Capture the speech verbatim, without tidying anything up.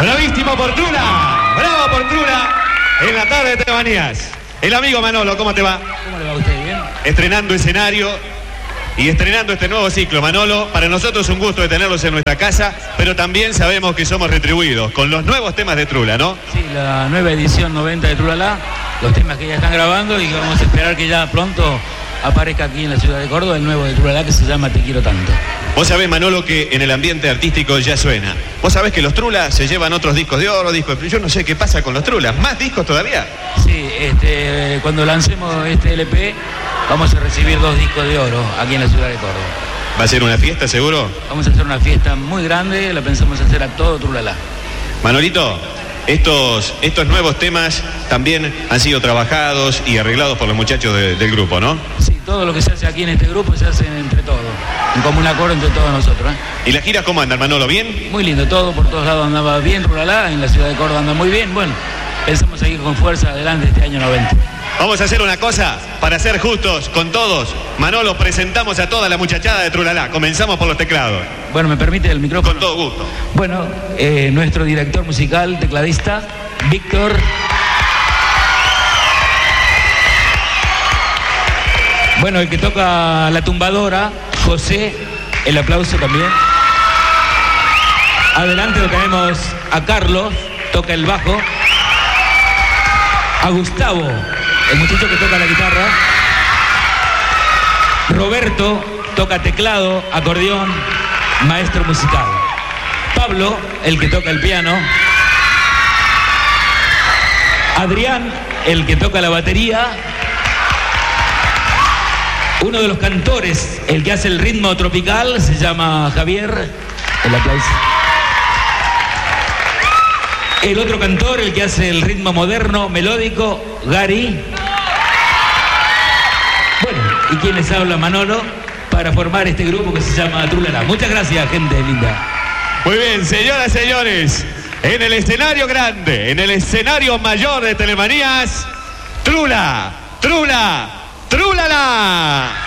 Bravísimo por Trula, bravo por Trula, en la tarde de Telemanías. El amigo Manolo, ¿cómo te va? ¿Cómo le va a usted? ¿Bien? Estrenando escenario y estrenando este nuevo ciclo. Manolo, para nosotros es un gusto de tenerlos en nuestra casa, pero también sabemos que somos retribuidos con los nuevos temas de Trula, ¿no? Sí, la nueva edición noventa de Trulala, los temas que ya están grabando y que vamos a esperar que ya pronto aparezca aquí en la ciudad de Córdoba el nuevo de Trulala que se llama Te Quiero Tanto. Vos sabés, Manolo, que en el ambiente artístico ya suena. Vos sabés que los Trula se llevan otros discos de oro, discos de... Yo no sé qué pasa con los Trula. ¿Más discos todavía? Sí, este, cuando lancemos este L P vamos a recibir dos discos de oro aquí en la ciudad de Córdoba. ¿Va a ser una fiesta, seguro? Vamos a hacer una fiesta muy grande, la pensamos hacer a todo Trulala. Manolito, estos, estos nuevos temas también han sido trabajados y arreglados por los muchachos de, del grupo, ¿no? Sí, todo lo que se hace aquí en este grupo se hace entre todos, en común acuerdo entre todos nosotros, ¿eh? ¿Y la gira cómo andan, Manolo? ¿Bien? Muy lindo, todo por todos lados andaba bien, Trulala, en la ciudad de Córdoba anda muy bien. Bueno, pensamos seguir con fuerza adelante este año noventa. Vamos a hacer una cosa, para ser justos con todos. Manolo, presentamos a toda la muchachada de Trulala. Comenzamos por los teclados. Bueno, ¿me permite el micrófono? Con todo gusto. Bueno, eh, nuestro director musical, tecladista, Víctor. Bueno, el que toca la tumbadora, José, el aplauso también. Adelante lo tenemos a Carlos, toca el bajo. A Gustavo, el muchacho que toca la guitarra. Roberto toca teclado, acordeón, maestro musical. Pablo, el que toca el piano. Adrián, el que toca la batería. Uno de los cantores, el que hace el ritmo tropical, se llama Javier. El aplauso. El otro cantor, el que hace el ritmo moderno, melódico, Gary. Bueno, y quien les habla, Manolo, para formar este grupo que se llama Trulala. Muchas gracias, gente linda. Muy bien, señoras y señores, en el escenario grande, en el escenario mayor de Telemanías, Trula, Trula, Trulala.